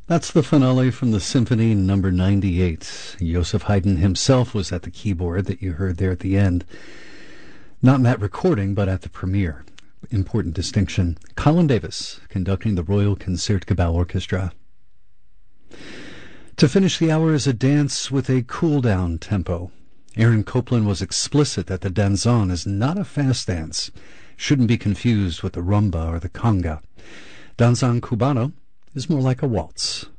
That's the finale from the Symphony number 98. Joseph Haydn himself was at the keyboard that you heard there at the end. Not in that recording, but at the premiere. Important distinction. Colin Davis conducting the Royal Concertgebouw Orchestra. To finish the hour is a dance with a cool-down tempo. Aaron Copland was explicit that the danzón is not a fast dance. Shouldn't be confused with the rumba or the conga. Danzón cubano is more like a waltz.